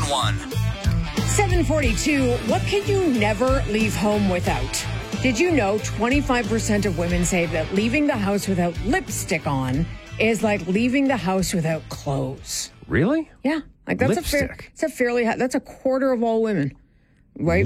911. 742, what can you never leave home without? Did you know 25% of women say that leaving the house without lipstick on is like leaving the house without clothes? Really? Yeah. Like that's Lipstick? that's a quarter of all women. Right?